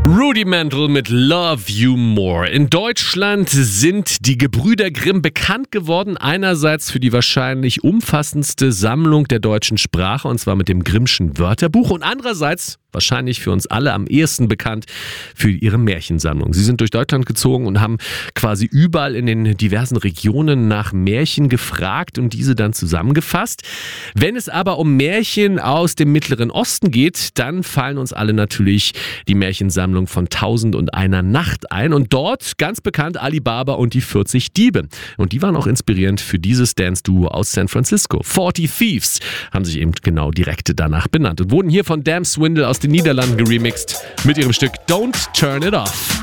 Rudimental mit Love You More. In Deutschland sind die Gebrüder Grimm bekannt geworden, einerseits für die wahrscheinlich umfassendste Sammlung der deutschen Sprache, und zwar mit dem Grimmschen Wörterbuch, und andererseits wahrscheinlich für uns alle am ehesten bekannt für ihre Märchensammlung. Sie sind durch Deutschland gezogen und haben quasi überall in den diversen Regionen nach Märchen gefragt und diese dann zusammengefasst. Wenn es aber um Märchen aus dem Mittleren Osten geht, dann fallen uns alle natürlich die Märchensammlung von 1001 Nacht ein, und dort ganz bekannt Ali Baba und die 40 Diebe. Und die waren auch inspirierend für dieses Dance-Duo aus San Francisco. 40 Thieves haben sich eben genau direkt danach benannt und wurden hier von Damn Swindle aus den Niederlanden geremixed mit ihrem Stück Don't Turn It Off.